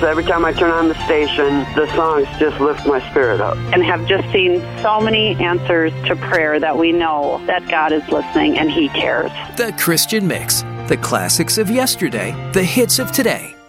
every time I turn on the station, the songs just lift my spirit up. And have just seen so many answers to prayer that we know that God is listening and He cares. The Christian Mix. The classics of yesterday, the hits of today.